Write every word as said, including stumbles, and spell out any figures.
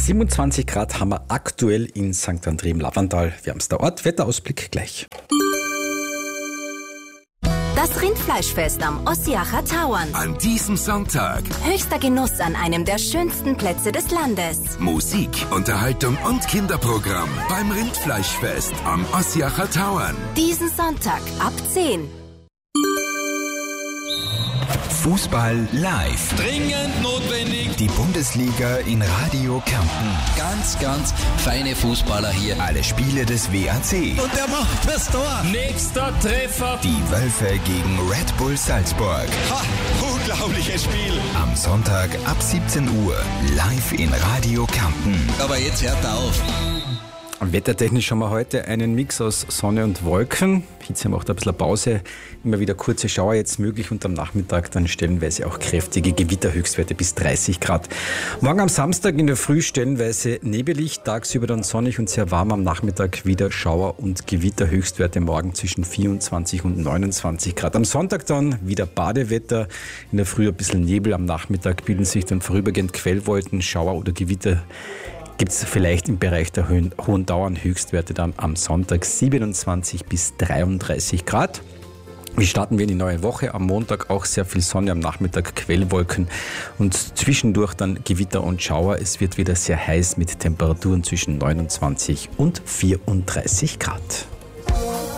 siebenundzwanzig Grad haben wir aktuell in Sankt André im Lavandal. Wärmster Ort, Wetterausblick gleich. Das Rindfleischfest am Ossiacher Tauern. An diesem Sonntag. Höchster Genuss an einem der schönsten Plätze des Landes. Musik, Unterhaltung und Kinderprogramm beim Rindfleischfest am Ossiacher Tauern. Diesen Sonntag ab zehn. Fußball live. Dringend notwendig. Die Bundesliga in Radio Kärnten. Ganz, ganz feine Fußballer hier. Alle Spiele des W A C. Und der macht das Tor. Nächster Treffer. Die Wölfe gegen Red Bull Salzburg. Ha, unglaubliches Spiel. Am Sonntag ab siebzehn Uhr live in Radio Kärnten. Aber jetzt hört er auf. Wettertechnisch haben wir heute einen Mix aus Sonne und Wolken. Hitze macht ein bisschen Pause. Immer wieder kurze Schauer jetzt möglich und am Nachmittag dann stellenweise auch kräftige Gewitterhöchstwerte bis dreißig Grad. Morgen am Samstag in der Früh stellenweise nebelig, tagsüber dann sonnig und sehr warm. Am Nachmittag wieder Schauer und Gewitterhöchstwerte morgen zwischen vierundzwanzig und neunundzwanzig Grad. Am Sonntag dann wieder Badewetter. In der Früh ein bisschen Nebel. Am Nachmittag bilden sich dann vorübergehend Quellwolken, Schauer oder Gewitter. Gibt es vielleicht im Bereich der hohen, hohen Dauern Höchstwerte dann am Sonntag siebenundzwanzig bis dreiunddreißig Grad. Wir starten wir in die neue Woche. Am Montag auch sehr viel Sonne, am Nachmittag Quellwolken und zwischendurch dann Gewitter und Schauer. Es wird wieder sehr heiß mit Temperaturen zwischen neunundzwanzig und vierunddreißig Grad.